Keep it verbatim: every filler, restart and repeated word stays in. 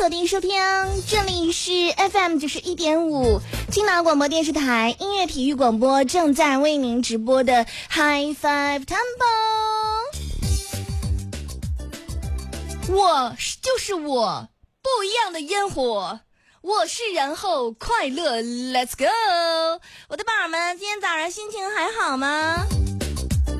锁定收听，这里是 F M 九十一点五青岛广播电视台音乐体育广播，正在为您直播的 High Five Tempo。 我就是我，不一样的烟火，我是然后快乐 Let's go。 我的宝儿们，今天早上心情还好吗？